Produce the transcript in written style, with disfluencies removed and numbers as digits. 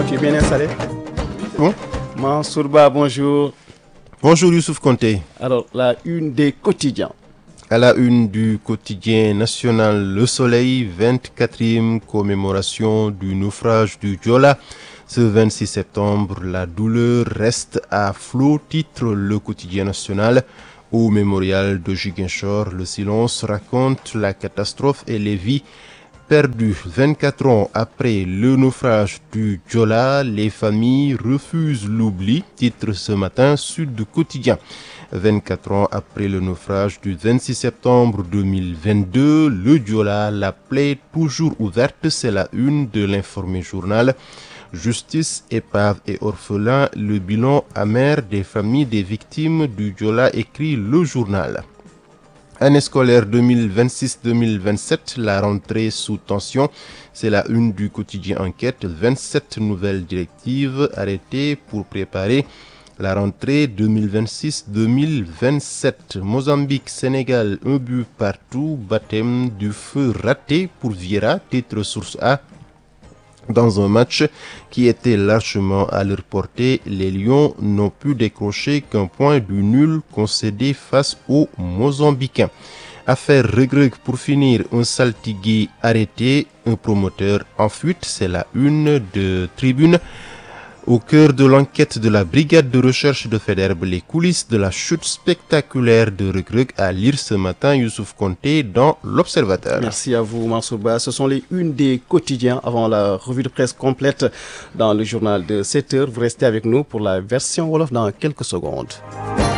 Tu es bien installé? Bon. Mansourba, bonjour. Bonjour Youssouf Konté. Alors, la une des quotidiens. À la une du quotidien national Le Soleil, 24e commémoration du naufrage du Joola. Ce 26 septembre, la douleur reste à flot, titre le quotidien national. Au mémorial de Ziguinchor, le silence raconte la catastrophe et les vies perdues. 24 ans après le naufrage du Joola, les familles refusent l'oubli, titre ce matin Sud Quotidien. 24 ans après le naufrage du 26 septembre 2022, le Joola, la plaie toujours ouverte, c'est la une de l'Informé Journal. Justice, épave et orphelins, le bilan amer des familles des victimes du Joola, écrit le journal. Année scolaire 2026-2027, la rentrée sous tension, c'est la une du quotidien Enquête. 27 nouvelles directives arrêtées pour préparer la rentrée 2026-2027. Mozambique, Sénégal, un but partout, baptême du feu raté pour Vieira, titre source A. Dans un match qui était largement à leur portée, les Lions n'ont pu décrocher qu'un point du nul concédé face aux Mozambicains. Affaire Reug pour finir, un saltigué arrêté, un promoteur en fuite, c'est la une de Tribune. Au cœur de l'enquête de la brigade de recherche de Faidherbe, les coulisses de la chute spectaculaire de Reug à lire ce matin, Youssouf Konté dans l'Observateur. Merci à vous, Mansourba. Ce sont les unes des quotidiens avant la revue de presse complète dans le journal de 7h. Vous restez avec nous pour la version Wolof dans quelques secondes.